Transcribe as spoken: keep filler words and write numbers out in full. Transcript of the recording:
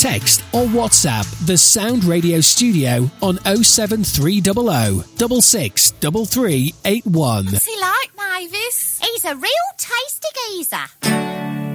Text or WhatsApp the Sound Radio Studio on oh seven three hundred, six six three three eight one. What's he like, Mavis? He's a real tasty geezer.